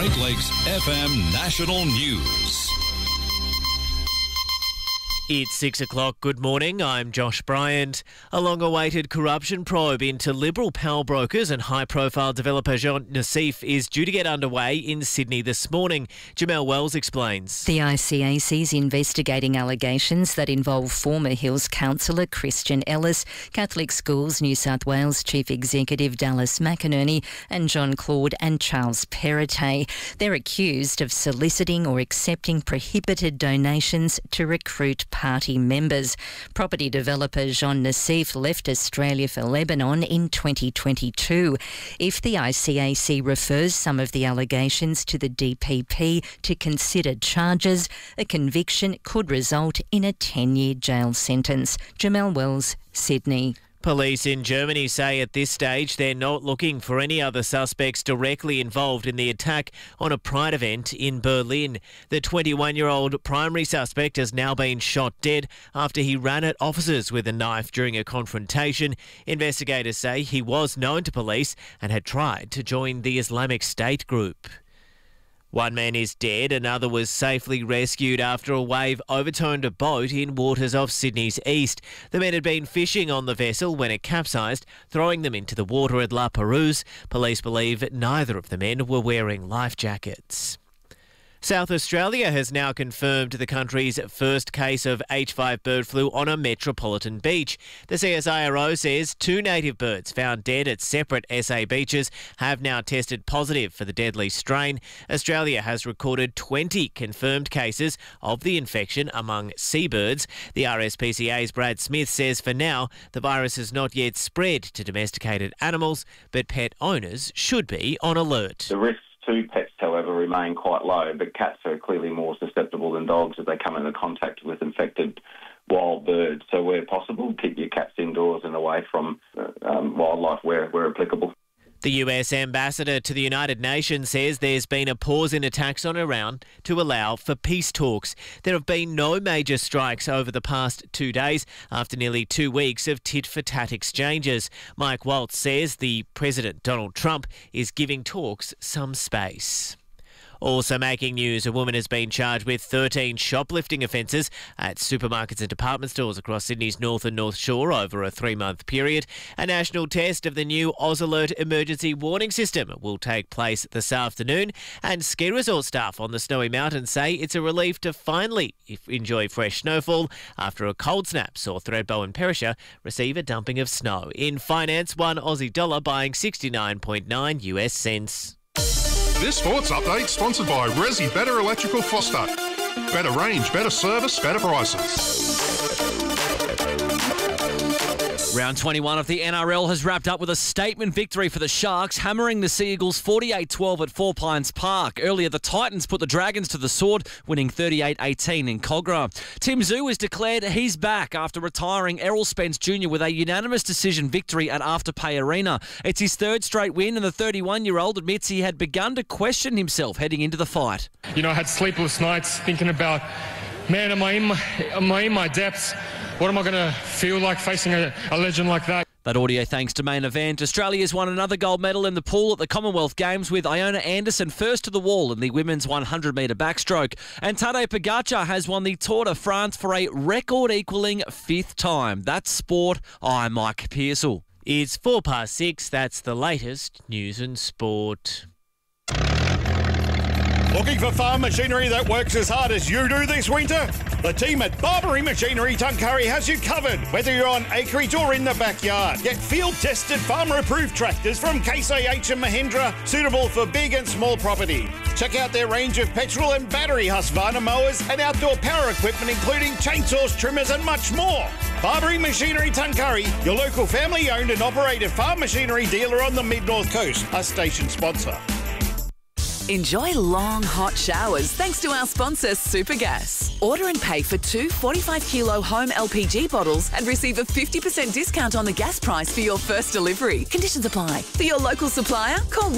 Great Lakes FM National News. It's 6 o'clock. Good morning. I'm Josh Bryant. A long-awaited corruption probe into Liberal power brokers and high-profile developer Jean Nassif is due to get underway in Sydney this morning. Jamelle Wells explains. The ICAC is investigating allegations that involve former Hills councillor Christian Ellis, Catholic Schools New South Wales Chief Executive Dallas McInerney and John Claude and Charles Perrottet. They're accused of soliciting or accepting prohibited donations to recruit party members. Property developer Jean Nassif left Australia for Lebanon in 2022. If the ICAC refers some of the allegations to the DPP to consider charges, a conviction could result in a 10-year jail sentence. Jamelle Wells, Sydney. Police in Germany say at this stage they're not looking for any other suspects directly involved in the attack on a Pride event in Berlin. The 21-year-old primary suspect has now been shot dead after he ran at officers with a knife during a confrontation. Investigators say he was known to police and had tried to join the Islamic State group. One man is dead, another was safely rescued after a wave overturned a boat in waters off Sydney's east. The men had been fishing on the vessel when it capsized, throwing them into the water at La Perouse. Police believe neither of the men were wearing life jackets. South Australia has now confirmed the country's first case of H5 bird flu on a metropolitan beach. The CSIRO says 2 native birds found dead at separate SA beaches have now tested positive for the deadly strain. Australia has recorded 20 confirmed cases of the infection among seabirds. The RSPCA's Brad Smith says for now the virus has not yet spread to domesticated animals, but pet owners should be on alert. The risks to pets, however, remain quite low, but cats are clearly more susceptible than dogs as they come into contact with infected wild birds. So where possible, keep your cats indoors and away from wildlife where applicable. The US ambassador to the United Nations says there's been a pause in attacks on Iran to allow for peace talks. There have been no major strikes over the past 2 days after nearly 2 weeks of tit-for-tat exchanges. Mike Waltz says the President Donald Trump is giving talks some space. Also making news, a woman has been charged with 13 shoplifting offences at supermarkets and department stores across Sydney's North and North Shore over a 3-month period. A national test of the new AusAlert emergency warning system will take place this afternoon, and ski resort staff on the Snowy Mountains say it's a relief to finally enjoy fresh snowfall after a cold snap saw Thredbo and Perisher receive a dumping of snow. In finance, one Aussie dollar buying 69.9 US cents. This sports update sponsored by Resi Better Electrical Foster. Better range, better service, better prices. Round 21 of the NRL has wrapped up with a statement victory for the Sharks, hammering the Sea Eagles 48-12 at Four Pines Park. Earlier, the Titans put the Dragons to the sword, winning 38-18 in Cogra. Tim Zoo has declared he's back after retiring Errol Spence Jr. with a unanimous decision victory at Afterpay Arena. It's his third straight win, and the 31-year-old admits he had begun to question himself heading into the fight. You know, I had sleepless nights thinking about, man, am I in my depths? What am I going to feel like facing a legend like that? That audio thanks to Main Event. Australia's won another gold medal in the pool at the Commonwealth Games with Iona Anderson first to the wall in the women's 100-metre backstroke. And Tadej Pogacar has won the Tour de France for a record-equalling 5th time. That's sport. I'm Mike Pearsall. It's 6:04. That's the latest news and sport. Looking for farm machinery that works as hard as you do this winter? The team at Barbary Machinery Tuncurry has you covered, whether you're on acreage or in the backyard. Get field-tested, farmer-approved tractors from Case IH and Mahindra, suitable for big and small property. Check out their range of petrol and battery Husqvarna mowers and outdoor power equipment, including chainsaws, trimmers and much more. Barbary Machinery Tuncurry, your local family-owned and operated farm machinery dealer on the Mid-North Coast, a station sponsor. Enjoy long, hot showers thanks to our sponsor, Supergas. Order and pay for 2 45-kilo home LPG bottles and receive a 50% discount on the gas price for your first delivery. Conditions apply. For your local supplier, call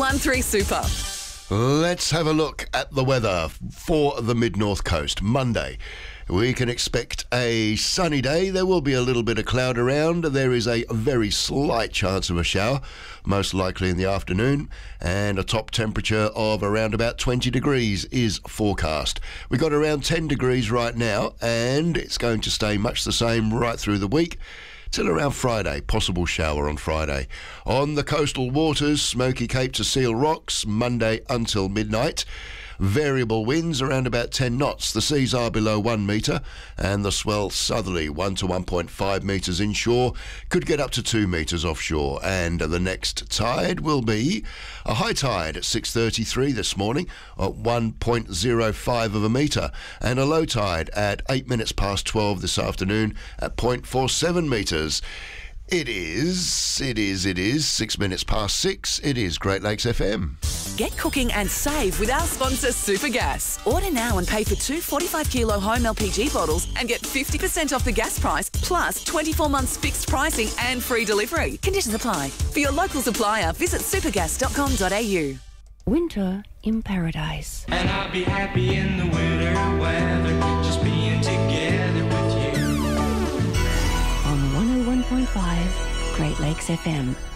13-SUPER. Let's have a look at the weather for the Mid-North Coast. Monday, We can expect a sunny day. There will be a little bit of cloud around. There is a very slight chance of a shower, most likely in the afternoon, and a top temperature of around about 20 degrees is forecast. We've got around 10 degrees right now, and it's going to stay much the same right through the week till around Friday. Possible shower on Friday. On the coastal waters, Smoky Cape to Seal Rocks, Monday until midnight. Variable winds around about 10 knots. The seas are below 1 metre and the swell southerly 1 to 1.5 metres inshore. Could get up to 2 metres offshore. And the next tide will be a high tide at 6:33 this morning at 1.05 of a metre, and a low tide at 8 minutes past 12 this afternoon at 0.47 metres. It is 6 minutes past 6. It is Great Lakes FM. Get cooking and save with our sponsor Supergas. Order now and pay for 2 45-kilo home LPG bottles and get 50% off the gas price, plus 24 months fixed pricing and free delivery. Conditions apply. For your local supplier, visit supergas.com.au. Winter in paradise. And I'll be happy in the winter weather, just being together with you. On 101.5 Great Lakes FM.